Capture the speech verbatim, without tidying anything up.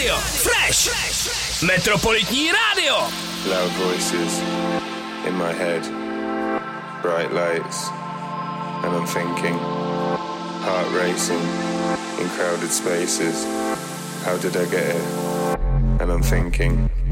rádio. Fresh. Metropolitní rádio. Loud voices in my head. Bright lights. And I'm thinking. Heart racing in crowded spaces. How did I get here? And I'm thinking.